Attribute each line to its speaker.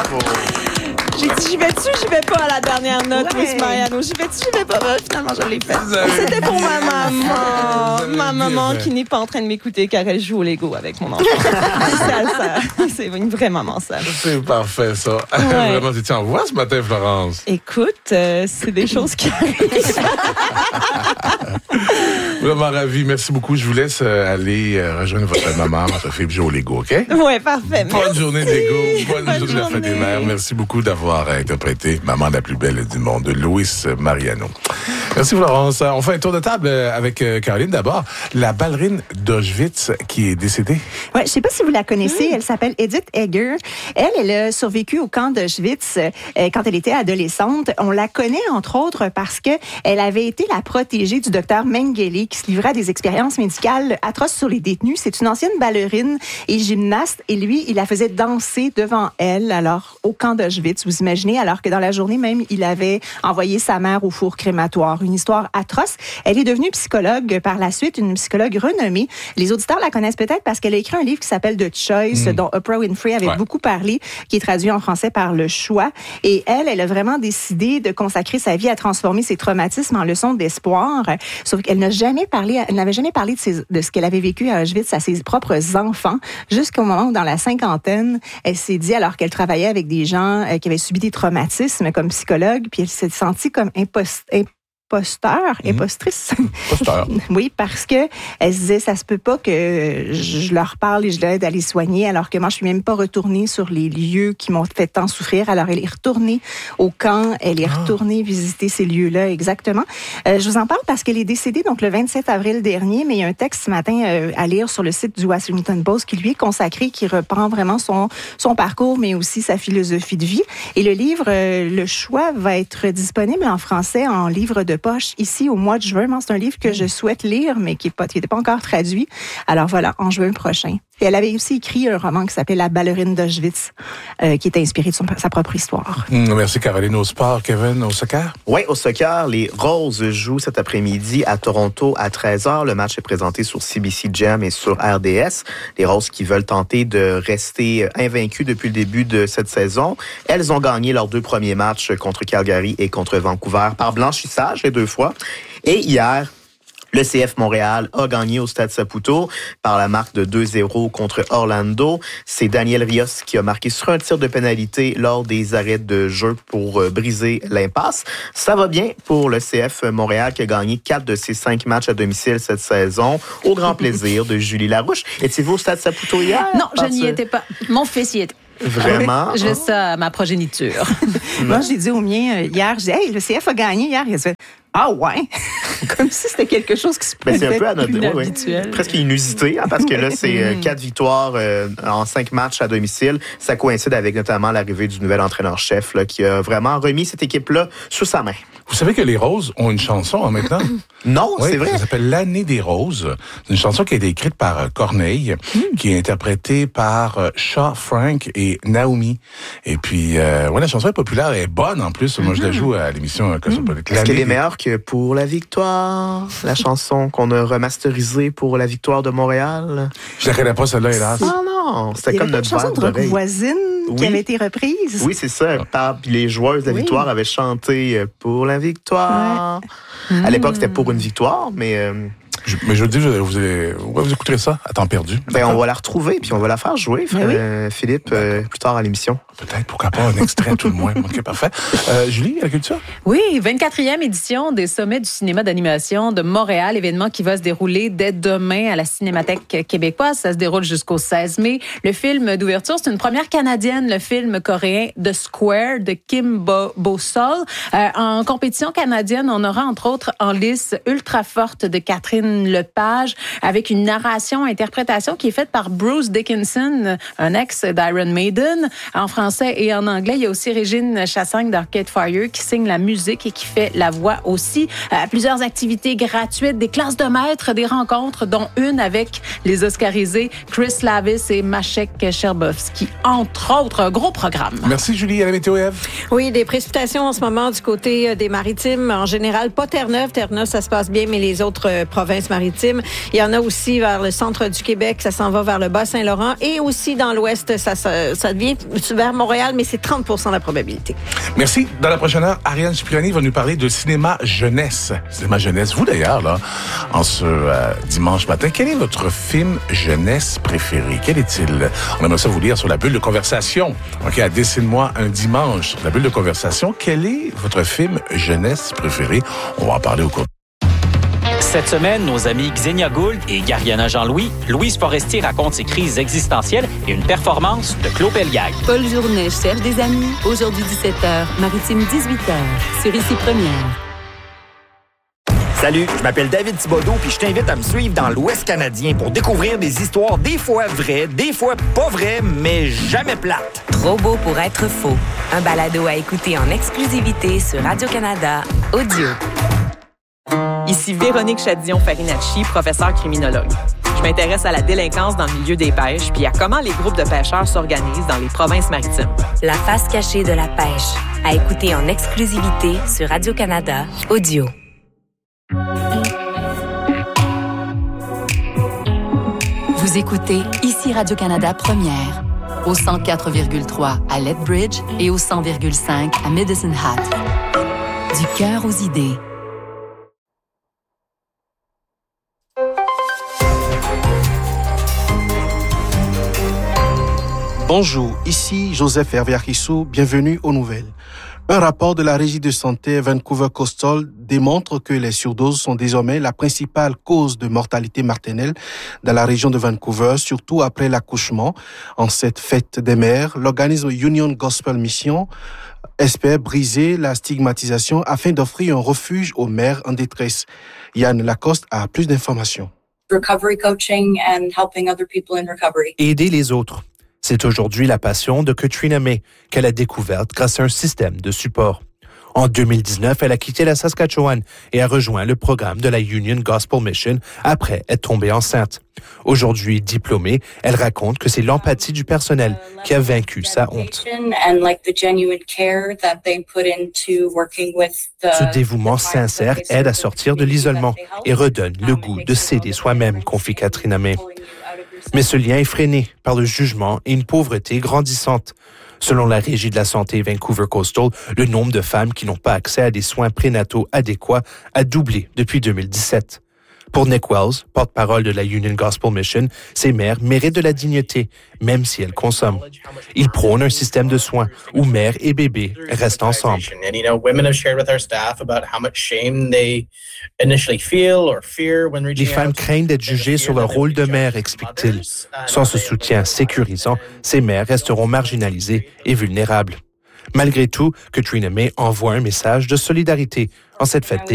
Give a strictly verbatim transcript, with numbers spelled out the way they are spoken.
Speaker 1: Bravo.
Speaker 2: J'ai dit, j'y vais-tu, j'y vais pas à la dernière note,
Speaker 3: Ouais.
Speaker 2: Miss Mariano. J'y vais-tu, j'y vais pas. Ben, finalement, je l'ai fait. C'était pour ma maman. Ma maman qui n'est pas en train de m'écouter car elle joue au Lego avec mon enfant. ça, ça, c'est une vraie maman, ça.
Speaker 1: C'est parfait, ça.
Speaker 2: Ouais.
Speaker 1: Vraiment, tu étais en voix ce matin, Florence.
Speaker 2: Écoute, euh, c'est des choses qui arrivent.
Speaker 1: Vraiment ravi. Merci beaucoup. Je vous laisse euh, aller euh, rejoindre votre maman, votre fille, jouer au Lego, OK?
Speaker 2: Ouais, parfait.
Speaker 1: Bonne
Speaker 2: Merci.
Speaker 1: journée de Lego. Bonne,
Speaker 2: Bonne
Speaker 1: journée de la fête des
Speaker 2: journée.
Speaker 1: mères. Merci beaucoup d'avoir euh, interprété Maman la plus belle du monde de Louis Mariano. Merci, Florence. On fait un tour de table avec euh, Caroline. D'abord, la ballerine d'Auschwitz qui est décédée.
Speaker 3: Ouais, je sais pas si vous la connaissez. Elle s'appelle Edith Eger. Elle, elle a survécu au camp d'Auschwitz euh, quand elle était adolescente. On la connaît entre autres parce que elle avait été la protégée du docteur Mengele qui se livrait à des expériences médicales atroces sur les détenus. C'est une ancienne ballerine et gymnaste et lui, il la faisait danser devant elle alors au camp d'Auschwitz. Vous imaginez, alors que dans la journée même, il avait envoyé sa mère au four crématoire. Une histoire atroce. Elle est devenue psychologue par la suite, une psychologue renommée. Les auditeurs la connaissent peut-être parce qu'elle a écrit un livre qui s'appelle The Choice, mmh. dont Oprah Winfrey avait ouais. beaucoup parlé, qui est traduit en français par Le Choix. Et elle, elle a vraiment décidé de consacrer sa vie à transformer ses traumatismes en leçons d'espoir. Sauf qu'elle n'a jamais parlé, elle n'avait jamais parlé de, ses, de ce qu'elle avait vécu à Auschwitz à ses propres enfants, jusqu'au moment où, dans la cinquantaine, elle s'est dit, alors qu'elle travaillait avec des gens euh, qui avaient subi des traumatismes comme psychologue, puis elle s'est sentie comme impost, imp- Imposteur, mmh. impostrice.
Speaker 1: Imposteur.
Speaker 3: Oui, parce que elle se disait, ça se peut pas que je leur parle et je leur aide à les soigner, alors que moi, je suis même pas retournée sur les lieux qui m'ont fait tant souffrir. Alors, elle est retournée au camp, elle est retournée ah. visiter ces lieux-là, exactement. Euh, je vous en parle parce qu'elle est décédée donc le vingt-sept avril dernier, mais il y a un texte ce matin euh, à lire sur le site du Washington Post qui lui est consacré, qui reprend vraiment son, son parcours, mais aussi sa philosophie de vie. Et le livre, euh, Le Choix, va être disponible en français en livre de poche ici au mois de juin. C'est un livre que je souhaite lire, mais qui n'était pas, pas encore traduit. Alors voilà, en juin prochain. Et elle avait aussi écrit un roman qui s'appelait La ballerine d'Auschwitz, euh, qui est inspiré de son, sa propre histoire.
Speaker 1: Mmh, merci Caroline. Au sport, Kevin, au soccer?
Speaker 4: Oui, au soccer, les Roses jouent cet après-midi à Toronto à treize heures. Le match est présenté sur C B C Gem et sur R D S. Les Roses qui veulent tenter de rester invaincues depuis le début de cette saison. Elles ont gagné leurs deux premiers matchs contre Calgary et contre Vancouver par blanchissage, les deux fois. Et hier, le C F Montréal a gagné au Stade Saputo par la marque de deux zéro contre Orlando. C'est Daniel Rios qui a marqué sur un tir de pénalité lors des arrêts de jeu pour euh, briser l'impasse. Ça va bien pour le C F Montréal qui a gagné quatre de ses cinq matchs à domicile cette saison, au grand plaisir de Julie Larouche. Étiez-vous au Stade Saputo hier?
Speaker 5: Non, je n'y étais pas. Mon fils y était.
Speaker 4: Vraiment?
Speaker 5: Je laisse ça à ma progéniture.
Speaker 3: Moi, j'ai dit au mien euh, hier, j'ai dit, hey, le C F a gagné hier. Il a fait, ah ouais? Comme si c'était quelque chose qui se
Speaker 4: ben,
Speaker 3: pouvait
Speaker 4: c'est un peu anodin,
Speaker 3: plus
Speaker 4: ouais,
Speaker 3: habituel.
Speaker 4: Presque inusité, hein, parce que là, c'est euh, quatre victoires euh, en cinq matchs à domicile. Ça coïncide avec notamment l'arrivée du nouvel entraîneur-chef là, qui a vraiment remis cette équipe-là sous sa main.
Speaker 1: Vous savez que les Roses ont une chanson hein, maintenant?
Speaker 4: Non,
Speaker 1: oui,
Speaker 4: c'est vrai.
Speaker 1: Ça s'appelle L'année des Roses. C'est une chanson qui a été écrite par euh, Corneille, mm. qui est interprétée par euh, Shaw, Frank et Naomi. Et puis, euh, ouais, la chanson est populaire et est bonne en plus. Mm-hmm. Moi, je la joue à l'émission euh, Cosmopolite.
Speaker 4: Mm. Est-ce qu'elle est meilleure que Pour la victoire, la chanson qu'on a remasterisée pour la victoire de Montréal?
Speaker 1: Je la connais pas, celle-là, hélas.
Speaker 4: Ah non, c'était comme notre
Speaker 3: chanson de rock voisine qui oui. avait été reprise.
Speaker 4: Oui, c'est ça. Par, puis les joueuses de la oui. victoire avaient chanté Pour la victoire. Ouais. À l'époque, c'était Pour une victoire, mais... Euh,
Speaker 1: Je, mais je vous dis, vous, vous, allez, vous écouterez ça à temps perdu.
Speaker 4: Ben, on va la retrouver, puis on va la faire jouer, oui. euh, Philippe, euh, plus tard à l'émission.
Speaker 1: Peut-être, pourquoi pas, un extrait tout le moins. OK, parfait. Euh, Julie, la culture?
Speaker 5: Oui, vingt-quatrième édition des Sommets du cinéma d'animation de Montréal, événement qui va se dérouler dès demain à la Cinémathèque québécoise. Ça se déroule jusqu'au seize mai. Le film d'ouverture, c'est une première canadienne, le film coréen The Square de Kim Bo- Bo-sol. Euh, en compétition canadienne, on aura entre autres en lice Ultra Forte de Catherine Lepage, avec une narration, interprétation qui est faite par Bruce Dickinson, un ex d'Iron Maiden. En français et en anglais, il y a aussi Régine Chassagne d'Arcade Fire qui signe la musique et qui fait la voix aussi. Euh, plusieurs activités gratuites, des classes de maîtres, des rencontres, dont une avec les Oscarisés Chris Lavis et Maciek Sherbowski, entre autres. Un gros programme.
Speaker 1: Merci Julie. À la météo, Ève?
Speaker 6: Oui, des précipitations en ce moment du côté des Maritimes. En général, pas Terre-Neuve. Terre-Neuve, ça se passe bien, mais les autres provinces Maritimes. Il y en a aussi vers le centre du Québec, ça s'en va vers le Bas-Saint-Laurent. Et aussi dans l'ouest, ça, ça, ça devient vers Montréal, mais c'est trente pour cent de la probabilité.
Speaker 1: Merci. Dans la prochaine heure, Ariane Cipriani va nous parler de cinéma jeunesse. Cinéma jeunesse, vous d'ailleurs, là, en ce euh, dimanche matin, quel est votre film jeunesse préféré? Quel est-il? On aimerait ça vous lire sur la bulle de conversation. OK, à Dessine-moi un dimanche. Sur la bulle de conversation, quel est votre film jeunesse préféré? On va en parler au cours.
Speaker 7: Cette semaine, nos amis Xenia Gould et Gariana Jean-Louis, Louise Forestier raconte ses crises existentielles et une performance de Claude Pelgag.
Speaker 8: Paul Journet cherche des amis. Aujourd'hui dix-sept heures, Maritime dix-huit heures, sur Ici Première.
Speaker 9: Salut, je m'appelle David Thibodeau puis je t'invite à me suivre dans l'Ouest canadien pour découvrir des histoires des fois vraies, des fois pas vraies, mais jamais plates.
Speaker 8: Trop beau pour être faux. Un balado à écouter en exclusivité sur Radio-Canada Audio.
Speaker 10: Ici Véronique Chadillon-Farinacci, professeure criminologue. Je m'intéresse à la délinquance dans le milieu des pêches puis à comment les groupes de pêcheurs s'organisent dans les provinces maritimes.
Speaker 8: La face cachée de la pêche, à écouter en exclusivité sur Radio-Canada Audio. Vous écoutez Ici Radio-Canada Première, au cent quatre virgule trois à Lethbridge et au cent virgule cinq à Medicine Hat. Du cœur aux idées.
Speaker 11: Bonjour, ici Joseph Hervé-Arquissou, bienvenue aux nouvelles. Un rapport de la Régie de santé Vancouver Coastal démontre que les surdoses sont désormais la principale cause de mortalité maternelle dans la région de Vancouver, surtout après l'accouchement. En cette fête des mères, l'organisme Union Gospel Mission espère briser la stigmatisation afin d'offrir un refuge aux mères en détresse. Yann Lacoste a plus d'informations.
Speaker 12: Recovery coaching and helping other people in recovery.
Speaker 13: Aider les autres. C'est aujourd'hui la passion de Katrina May, qu'elle a découverte grâce à un système de support. En deux mille dix-neuf, elle a quitté la Saskatchewan et a rejoint le programme de la Union Gospel Mission après être tombée enceinte. Aujourd'hui diplômée, elle raconte que c'est l'empathie du personnel qui a vaincu sa honte. Ce dévouement sincère aide à sortir de l'isolement et redonne le goût de s'aider soi-même, confie Katrina May. Mais ce lien est freiné par le jugement et une pauvreté grandissante. Selon la Régie de la santé Vancouver Coastal, le nombre de femmes qui n'ont pas accès à des soins prénataux adéquats a doublé depuis deux mille dix-sept. Pour Nick Wells, porte-parole de la Union Gospel Mission, ces mères méritent de la dignité, même si elles consomment. Il prône un système de soins où mère et bébé restent ensemble. Les femmes craignent d'être jugées sur leur rôle de mère, explique-t-il. Sans ce soutien sécurisant, ces mères resteront marginalisées et vulnérables. Malgré tout, Katrina May envoie un message de solidarité en cette fête des